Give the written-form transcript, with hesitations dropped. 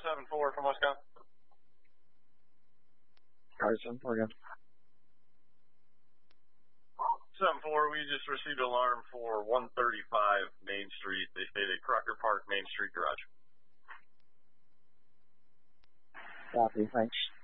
7-4 from Wisconsin. Car 7-4 again. 7-4, we just received an alarm for 135 Main Street. They stated Crocker Park Main Street garage. Copy, thanks.